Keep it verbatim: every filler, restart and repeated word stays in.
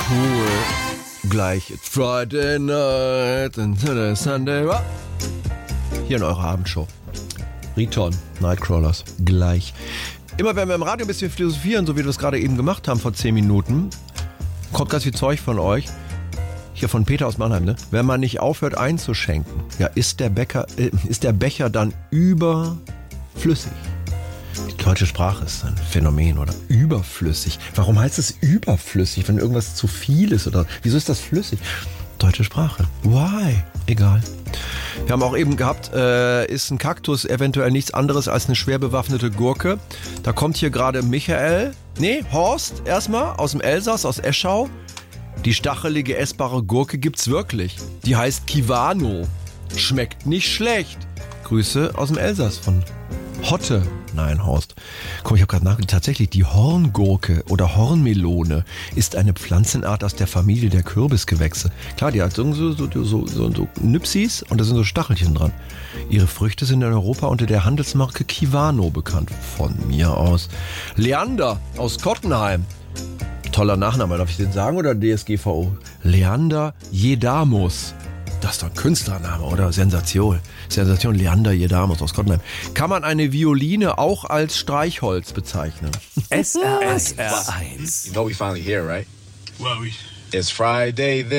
cool. Gleich It's Friday night and Sunday. Hier in eurer Abendshow. Riton, Nightcrawlers. Gleich. Immer wenn wir im Radio ein bisschen philosophieren, so wie wir das gerade eben gemacht haben vor zehn Minuten, kommt ganz viel Zeug von euch. Hier von Peter aus Mannheim, ne? Wenn man nicht aufhört einzuschenken, ja, ist der Becher, äh, ist der Becher dann überflüssig? Die deutsche Sprache ist ein Phänomen, oder? Überflüssig. Warum heißt es überflüssig, wenn irgendwas zu viel ist? Oder wieso ist das flüssig? Deutsche Sprache. Why? Egal. Wir haben auch eben gehabt, äh, ist ein Kaktus eventuell nichts anderes als eine schwer bewaffnete Gurke. Da kommt hier gerade Michael, nee, Horst erstmal aus dem Elsass, aus Eschau. Die stachelige essbare Gurke gibt's wirklich. Die heißt Kivano. Schmeckt nicht schlecht. Grüße aus dem Elsass von Hotte. Nein, Horst. Komm, ich habe gerade nachgedacht. Tatsächlich, die Horngurke oder Hornmelone ist eine Pflanzenart aus der Familie der Kürbisgewächse. Klar, die hat so, so, so, so, so, so Nüpsis und da sind so Stachelchen dran. Ihre Früchte sind in Europa unter der Handelsmarke Kivano bekannt. Von mir aus. Leander aus Kottenheim. Toller Nachname, darf ich den sagen, oder D S G V O? Leander Jedamus. Das ist doch ein Künstlername, oder? Sensation. Sensation Leander Jedamus aus Kottenheim. Kann man eine Violine auch als Streichholz bezeichnen? S R eins. You know we finally here, right? Well, we... It's Friday then.